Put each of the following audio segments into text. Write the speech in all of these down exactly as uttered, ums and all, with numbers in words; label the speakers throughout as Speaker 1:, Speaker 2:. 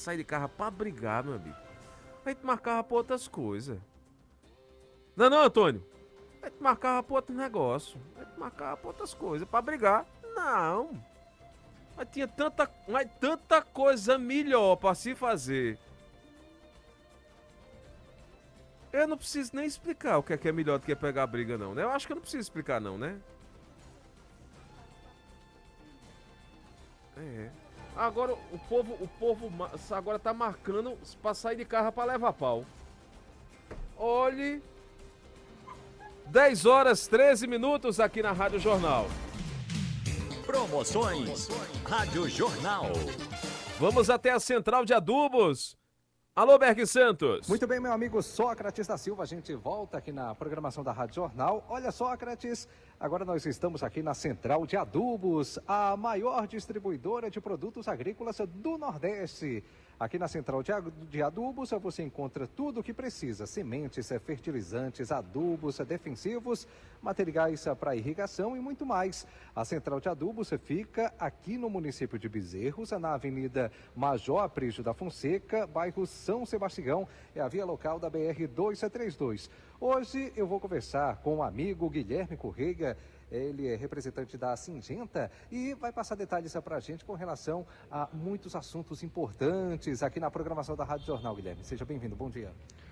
Speaker 1: sair de carro pra brigar, meu amigo. A gente marcava pra outras coisas. Não, não, Antônio? A gente marcava pra outro negócio. A gente marcava pra outras coisas, pra brigar. Não. Mas tinha tanta, mas tanta coisa melhor pra se fazer. Eu não preciso nem explicar o que é, que é melhor do que pegar a briga, não, né? Eu acho que eu não preciso explicar, não, né? É. Agora o povo, o povo ma- agora tá marcando pra sair de carro pra levar pau. Olhe, dez horas treze minutos aqui na Rádio Jornal.
Speaker 2: Promoções Rádio Jornal.
Speaker 1: Vamos até a Central de Adubos. Alô, Berg Santos.
Speaker 3: Muito bem, meu amigo Sócrates da Silva, a gente volta aqui na programação da Rádio Jornal. Olha, Sócrates, agora nós estamos aqui na Central de Adubos, a maior distribuidora de produtos agrícolas do Nordeste. Aqui na Central de Adu- de Adubos você encontra tudo o que precisa: sementes, eh, fertilizantes, adubos, eh, defensivos, materiais eh, para irrigação e muito mais. A Central de Adubos fica aqui no município de Bezerros, na Avenida Major Aprígio da Fonseca, bairro São Sebastião, é a via local da B R duzentos e trinta e dois. Hoje eu vou conversar com o amigo Guilherme Correia. Ele é representante da Singenta e vai passar detalhes para a gente com relação a muitos assuntos importantes aqui na programação da Rádio Jornal. Guilherme, seja bem-vindo, bom dia.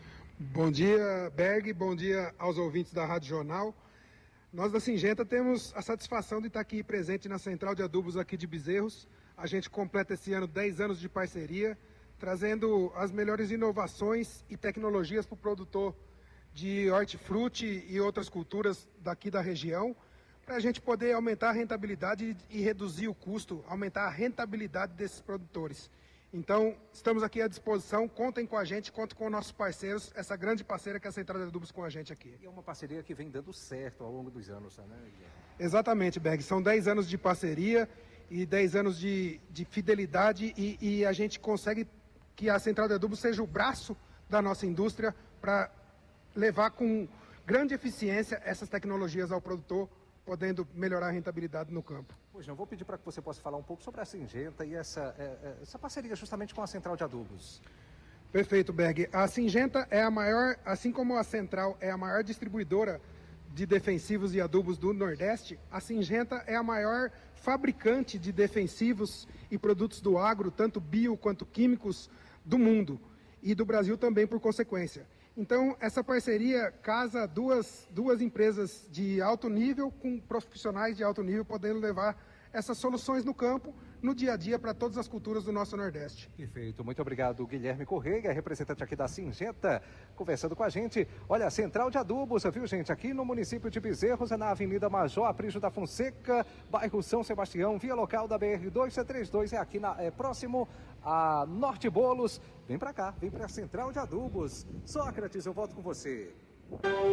Speaker 4: Bom dia, Berg, bom dia aos ouvintes da Rádio Jornal. Nós da Singenta temos a satisfação de estar aqui presente na Central de Adubos aqui de Bezerros. A gente completa esse ano dez anos de parceria, trazendo as melhores inovações e tecnologias para o produtor de hortifruti e outras culturas daqui da região, para a gente poder aumentar a rentabilidade e reduzir o custo, aumentar a rentabilidade desses produtores. Então, estamos aqui à disposição, contem com a gente, contem com nossos parceiros, essa grande parceira que é a Central de Adubos com a gente aqui.
Speaker 3: E é uma parceria que vem dando certo ao longo dos anos, né, Guilherme?
Speaker 4: Exatamente, Berg, são dez anos de parceria e dez anos de, de fidelidade e, e a gente consegue que a Central de Adubos seja o braço da nossa indústria para levar com grande eficiência essas tecnologias ao produtor, podendo melhorar a rentabilidade no campo.
Speaker 3: Pois não, vou pedir para que você possa falar um pouco sobre a Singenta e essa, é, é, essa parceria justamente com a Central de Adubos.
Speaker 4: Perfeito, Berg. A Singenta é a maior, assim como a Central é a maior distribuidora de defensivos e adubos do Nordeste, a Singenta é a maior fabricante de defensivos e produtos do agro, tanto bio quanto químicos, do mundo e do Brasil também por consequência. Então, essa parceria casa duas, duas empresas de alto nível com profissionais de alto nível podendo levar essas soluções no campo, no dia a dia, para todas as culturas do nosso Nordeste.
Speaker 3: Perfeito, muito obrigado, Guilherme Correia, representante aqui da Singenta, conversando com a gente. Olha, Central de Adubos, viu, gente, aqui no município de Bezerros, na Avenida Major Aprígio da Fonseca, bairro São Sebastião, via local da B R duzentos e trinta e dois, é aqui na, é, próximo a Norte Bolos. Vem pra cá, vem pra Central de Adubos. Sócrates, eu volto com você.